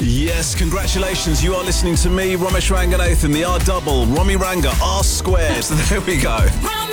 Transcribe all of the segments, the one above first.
Yes, congratulations. You are listening to me, Romesh Ranganathan, the R double, Romy Ranga, R squared. So there we go.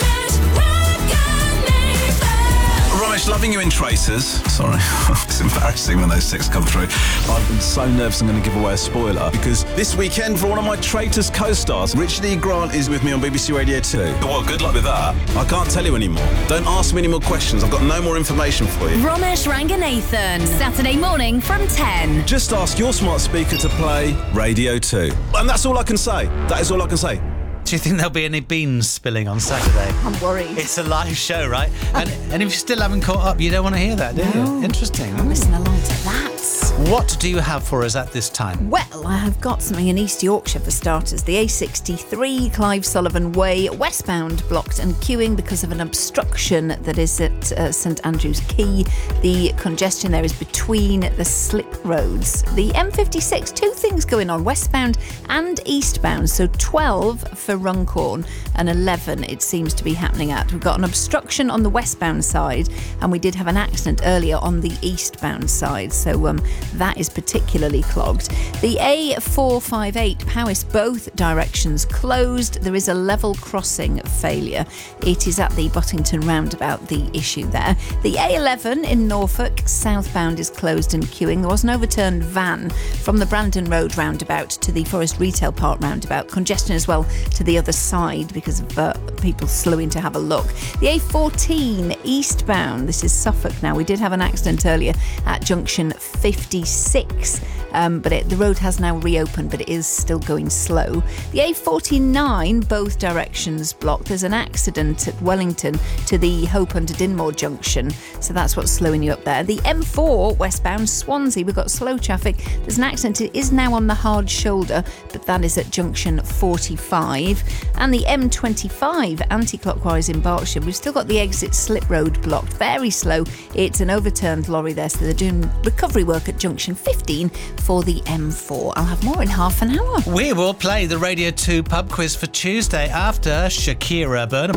Romesh, loving you in Tracers. Sorry, it's embarrassing when those texts come through. I've been so nervous I'm going to give away a spoiler because this weekend, for one of my Traitors co-stars, Richard E. Grant is with me on BBC Radio 2. Well, good luck with that. I can't tell you anymore. Don't ask me any more questions. I've got no more information for you. Romesh Ranganathan, Saturday morning from 10. Just ask your smart speaker to play Radio 2. And that's all I can say. That is all I can say. Do you think there'll be any beans spilling on Saturday? I'm worried. It's a live show, right? And if you still haven't caught up, you don't want to hear that, do you? Interesting. Listen along to that. What do you have for us at this time? Well, I have got something in East Yorkshire for starters. The A63 Clive Sullivan Way westbound blocked and queuing because of an obstruction that is at St Andrew's Quay. The congestion there is between the slip roads. The M56, two things going on, westbound and eastbound. So 12 for Runcorn and 11 it seems to be happening at. We've got an obstruction on the westbound side and we did have an accident earlier on the eastbound side. So that is particularly clogged. The A458 Powys, both directions closed. There is a level crossing failure. It is at the Bottington roundabout, the issue there. The A11 in Norfolk, southbound, is closed and queuing. There was an overturned van from the Brandon Road roundabout to the Forest Retail Park roundabout. Congestion as well to the other side because of people slowing to have a look. The A14 eastbound, this is Suffolk now. We did have an accident earlier at junction 56, but the road has now reopened, but it is still going slow. The A49, both directions blocked. There's an accident at Wellington to the Hope under Dinmore junction, so that's what's slowing you up there. The M4 westbound Swansea, we've got slow traffic. There's an accident. It is now on the hard shoulder, but that is at junction 45. And the M25 anti-clockwise in Berkshire, we've still got the exit slip road blocked, very slow. It's an overturned lorry there, so they're doing recovery work at junction 15 for the M4. I'll have more in half an hour. We will play the Radio 2 pub quiz for Tuesday after Shakira Burna